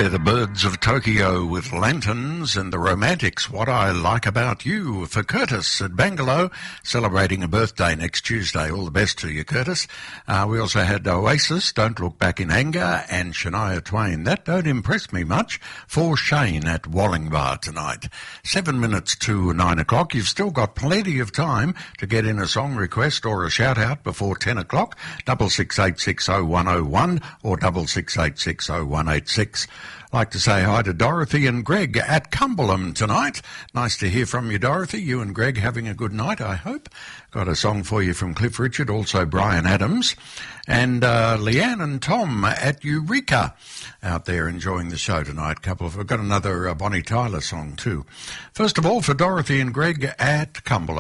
They're the Birds of Tokyo with Lanterns and the Romantics, What I Like About You, for Curtis at Bangalow, celebrating a birthday next Tuesday. All the best to you, Curtis. We also had Oasis, Don't Look Back in Anger, and Shania Twain. That don't impress me much, for Shane at Wallingbar tonight. 7 minutes to 9 o'clock. You've still got plenty of time to get in a song request or a shout-out before 10 o'clock, 66860101 or 66860186. Like to say hi to Dorothy and Greg at Cumberland tonight. Nice to hear from you, Dorothy. You and Greg having a good night, I hope. Got a song for you from Cliff Richard, also Brian Adams. And Leanne and Tom at Eureka out there enjoying the show tonight. I've got another Bonnie Tyler song too. First of all, for Dorothy and Greg at Cumberland.